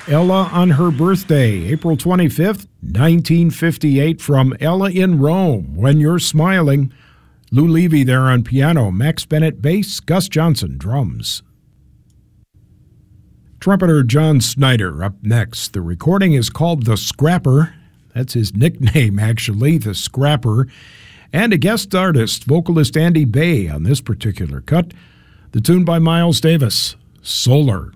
Ella on her birthday, April 25th, 1958, from Ella in Rome, When You're Smiling. Lou Levy there on piano, Max Bennett bass, Gus Johnson drums. Trumpeter John Snyder up next. The recording is called The Scrapper. That's his nickname, actually, The Scrapper. And a guest artist, vocalist Andy Bay on this particular cut. The tune by Miles Davis, Solar.